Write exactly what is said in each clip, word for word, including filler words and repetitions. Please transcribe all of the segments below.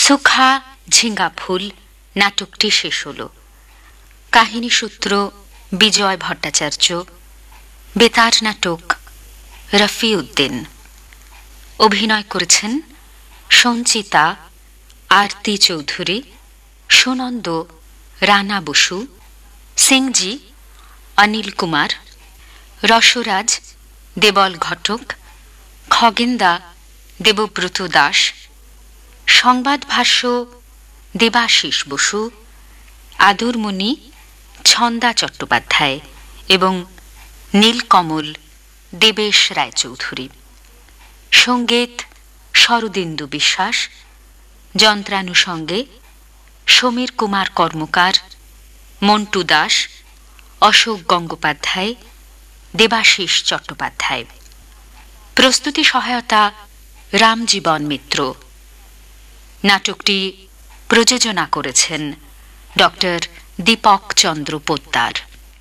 সুখা ঝিঙ্গা ফুল নাটকটি শেষ হল। কাহিনী সূত্র বিজয় ভট্টাচার্য, বেতার নাটক রফি উদ্দিন। অভিনয় করেছেন সঞ্চিতা, আরতি চৌধুরী, সুনন্দ, রানা বসু, সিংজি, অনিল কুমার, রসরাজ, দেবল ঘটক, খগেন্দা, দেবব্রত দাস, সংবাদ ভাষ্য দেবাশিস বসু, আদুরমণি, ছন্দা চট্টোপাধ্যায় এবং নীলকমল দেবেশ রায়চৌধুরী। সঙ্গীত শরদিন্দু বিশ্বাস, যন্ত্রানুষঙ্গে সমীর কুমার কর্মকার, মন্টু দাস, অশোক গঙ্গোপাধ্যায়, দেবাশিস চট্টোপাধ্যায়। প্রস্তুতি সহায়তা রামজীবন মিত্র। নাটকটি প্রযোজনা করেছেন ডক্টর দীপক চন্দ্র পোদ্দার।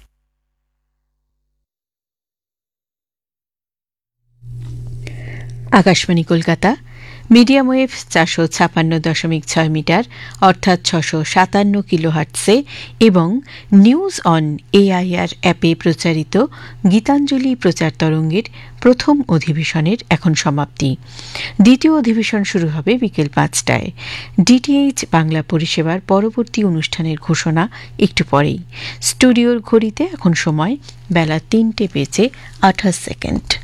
আকাশবাণী কলকাতা, মিডিয়াম ওয়েভ চারশো ছাপান্ন দশমিক ছয় মিটার অর্থাৎ ছশো সাতান্ন কিলোহার্টসে এবং নিউজ অন এআইআর অ্যাপে প্রচারিত গীতাঞ্জলি প্রচার তরঙ্গের প্রথম অধিবেশনের এখন সমাপ্তি। দ্বিতীয় অধিবেশন শুরু হবে বিকেল পাঁচটায়। ডিটিএইচ বাংলা পরিষেবার পরবর্তী অনুষ্ঠানের ঘোষণা একটু পরেই। স্টুডিওর ঘড়িতে এখন সময় বেলা তিনটে বেজে আঠাশ সেকেন্ড।